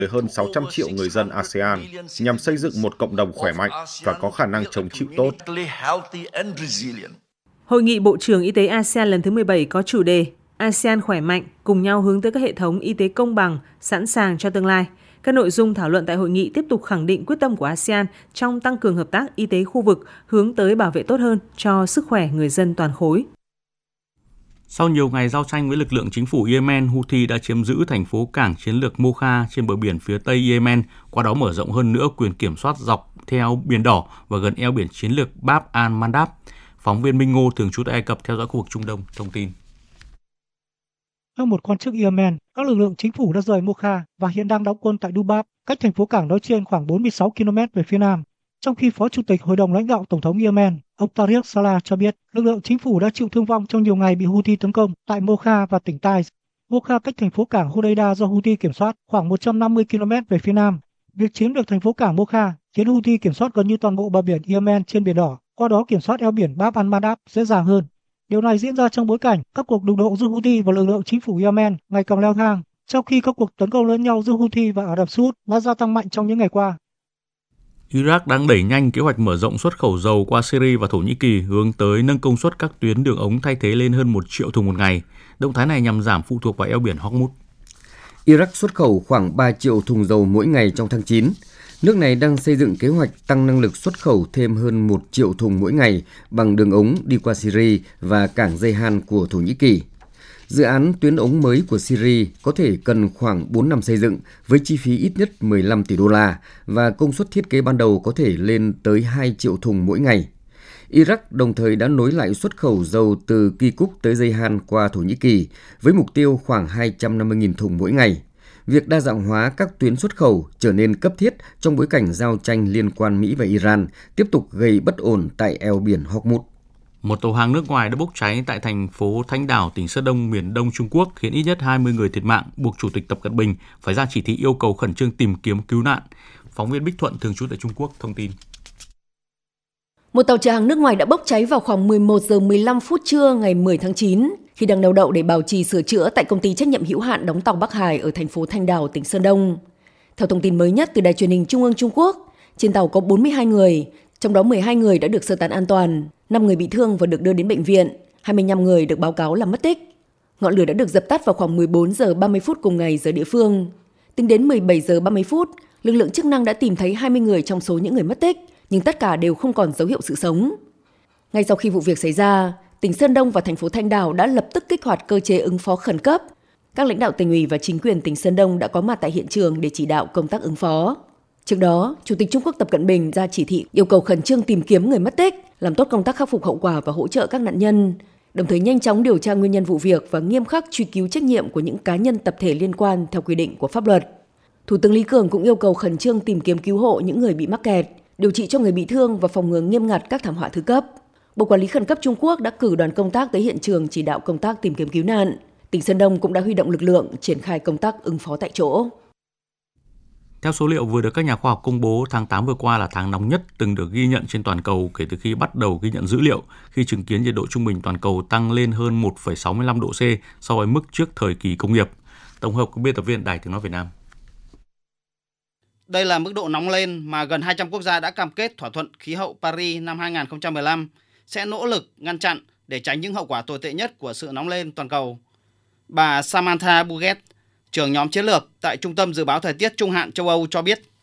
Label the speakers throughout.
Speaker 1: tới hơn 600 triệu người dân ASEAN nhằm xây dựng một cộng đồng khỏe mạnh và có khả năng chống chịu tốt.
Speaker 2: Hội nghị Bộ trưởng Y tế ASEAN lần thứ 17 có chủ đề ASEAN khỏe mạnh, cùng nhau hướng tới các hệ thống y tế công bằng, sẵn sàng cho tương lai. Các nội dung thảo luận tại hội nghị tiếp tục khẳng định quyết tâm của ASEAN trong tăng cường hợp tác y tế khu vực, hướng tới bảo vệ tốt hơn cho sức khỏe người dân toàn khối.
Speaker 3: Sau nhiều ngày giao tranh với lực lượng chính phủ Yemen, Houthi đã chiếm giữ thành phố cảng chiến lược Mocha trên bờ biển phía tây Yemen, qua đó mở rộng hơn nữa quyền kiểm soát dọc theo Biển Đỏ và gần eo biển chiến lược Bab al-Mandab. Phóng viên Minh Ngô thường trú tại Ai Cập theo dõi khu vực Trung Đông thông tin.
Speaker 4: Theo một quan chức Yemen, các lực lượng chính phủ đã rời Mocha và hiện đang đóng quân tại Dubab, cách thành phố cảng nói trên khoảng 46 km về phía nam. Trong khi Phó Chủ tịch Hội đồng lãnh đạo Tổng thống Yemen, ông Tariq Salah cho biết, lực lượng chính phủ đã chịu thương vong trong nhiều ngày bị Houthi tấn công tại Mocha và tỉnh Taiz. Mocha cách thành phố cảng Hodeida do Houthi kiểm soát khoảng 150 km về phía nam. Việc chiếm được thành phố cảng Mocha khiến Houthi kiểm soát gần như toàn bộ bờ biển Yemen trên Biển Đỏ, qua đó kiểm soát eo biển Bab al-Mandab dễ dàng hơn. Điều này diễn ra trong bối cảnh các cuộc đụng độ giữa Houthi và lực lượng chính phủ Yemen ngày càng leo thang, trong khi các cuộc tấn công lẫn nhau giữa Houthi và Ả Rập Xê Út đã gia tăng mạnh trong những ngày qua.
Speaker 3: Iraq đang đẩy nhanh kế hoạch mở rộng xuất khẩu dầu qua Syria và Thổ Nhĩ Kỳ, hướng tới nâng công suất các tuyến đường ống thay thế lên hơn 1 triệu thùng một ngày. Động thái này nhằm giảm phụ thuộc vào eo biển Hormuz.
Speaker 5: Iraq xuất khẩu khoảng 3 triệu thùng dầu mỗi ngày trong tháng 9. Nước này đang xây dựng kế hoạch tăng năng lực xuất khẩu thêm hơn 1 triệu thùng mỗi ngày bằng đường ống đi qua Syria và cảng Ceyhan của Thổ Nhĩ Kỳ. Dự án tuyến ống mới của Syria có thể cần khoảng 4 năm xây dựng với chi phí ít nhất 15 tỷ đô la và công suất thiết kế ban đầu có thể lên tới 2 triệu thùng mỗi ngày. Iraq đồng thời đã nối lại xuất khẩu dầu từ Kirkuk tới Ceyhan qua Thổ Nhĩ Kỳ với mục tiêu khoảng 250.000 thùng mỗi ngày. Việc đa dạng hóa các tuyến xuất khẩu trở nên cấp thiết trong bối cảnh giao tranh liên quan Mỹ và Iran tiếp tục gây bất ổn tại eo biển Hormuz.
Speaker 3: Một tàu hàng nước ngoài đã bốc cháy tại thành phố Thanh Đảo, tỉnh Sơn Đông, miền Đông Trung Quốc, khiến ít nhất 20 người thiệt mạng, buộc Chủ tịch Tập Cận Bình phải ra chỉ thị yêu cầu khẩn trương tìm kiếm cứu nạn. Phóng viên Bích Thuận thường trú tại Trung Quốc thông tin.
Speaker 6: Một tàu chở hàng nước ngoài đã bốc cháy vào khoảng 11 giờ 15 phút trưa ngày 10 tháng 9 khi đang neo đậu để bảo trì sửa chữa tại công ty trách nhiệm hữu hạn đóng tàu Bắc Hải ở thành phố Thanh Đảo, tỉnh Sơn Đông. Theo thông tin mới nhất từ Đài truyền hình Trung ương Trung Quốc, trên tàu có 42 người, trong đó 12 người đã được sơ tán an toàn, 5 người bị thương và được đưa đến bệnh viện, 25 người được báo cáo là mất tích. Ngọn lửa đã được dập tắt vào khoảng 14 giờ 30 phút cùng ngày giờ địa phương. Tính đến 17 giờ 30 phút, lực lượng chức năng đã tìm thấy 20 người trong số những người mất tích, nhưng tất cả đều không còn dấu hiệu sự sống. Ngay sau khi vụ việc xảy ra, tỉnh Sơn Đông và thành phố Thanh Đảo đã lập tức kích hoạt cơ chế ứng phó khẩn cấp. Các lãnh đạo tỉnh ủy và chính quyền tỉnh Sơn Đông đã có mặt tại hiện trường để chỉ đạo công tác ứng phó. Trước đó, Chủ tịch Trung Quốc Tập Cận Bình ra chỉ thị yêu cầu khẩn trương tìm kiếm người mất tích, làm tốt công tác khắc phục hậu quả và hỗ trợ các nạn nhân, đồng thời nhanh chóng điều tra nguyên nhân vụ việc và nghiêm khắc truy cứu trách nhiệm của những cá nhân tập thể liên quan theo quy định của pháp luật. Thủ tướng Lý Cường cũng yêu cầu khẩn trương tìm kiếm cứu hộ những người bị mắc kẹt, điều trị cho người bị thương và phòng ngừa nghiêm ngặt các thảm họa thứ cấp. Bộ Quản lý Khẩn cấp Trung Quốc đã cử đoàn công tác tới hiện trường chỉ đạo công tác tìm kiếm cứu nạn. Tỉnh Sơn Đông cũng đã huy động lực lượng triển khai công tác ứng phó tại chỗ.
Speaker 3: Theo số liệu vừa được các nhà khoa học công bố, tháng 8 vừa qua là tháng nóng nhất từng được ghi nhận trên toàn cầu kể từ khi bắt đầu ghi nhận dữ liệu, khi chứng kiến nhiệt độ trung bình toàn cầu tăng lên hơn 1,65 độ C so với mức trước thời kỳ công nghiệp. Tổng hợp của biên tập viên Đài Tiếng nói Việt Nam.
Speaker 7: Đây là mức độ nóng lên mà gần 200 quốc gia đã cam kết thỏa thuận khí hậu Paris năm 2015 sẽ nỗ lực ngăn chặn để tránh những hậu quả tồi tệ nhất của sự nóng lên toàn cầu. Bà Samantha Buget, trưởng nhóm chiến lược tại Trung tâm Dự báo Thời tiết Trung hạn châu Âu cho biết.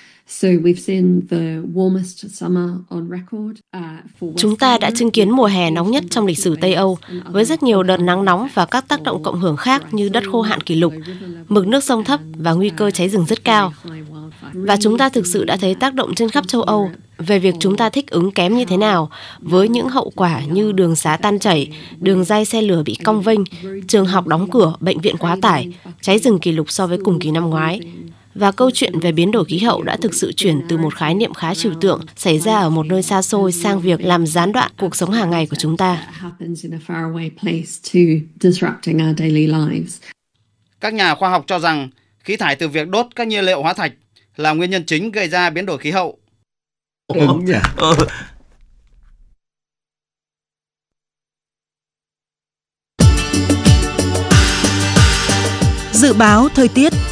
Speaker 8: Chúng ta đã chứng kiến mùa hè nóng nhất trong lịch sử Tây Âu, với rất nhiều đợt nắng nóng và các tác động cộng hưởng khác như đất khô hạn kỷ lục, mực nước sông thấp và nguy cơ cháy rừng rất cao. Và chúng ta thực sự đã thấy tác động trên khắp châu Âu về việc chúng ta thích ứng kém như thế nào với những hậu quả như đường xá tan chảy, đường ray xe lửa bị cong vênh, trường học đóng cửa, bệnh viện quá tải, cháy rừng kỷ lục so với cùng kỳ năm ngoái. Và câu chuyện về biến đổi khí hậu đã thực sự chuyển từ một khái niệm khá trừu tượng xảy ra ở một nơi xa xôi sang việc làm gián đoạn cuộc sống hàng ngày của chúng ta.
Speaker 7: Các nhà khoa học cho rằng khí thải từ việc đốt các nhiên liệu hóa thạch là nguyên nhân chính gây ra biến đổi khí hậu.
Speaker 2: Dự báo thời tiết.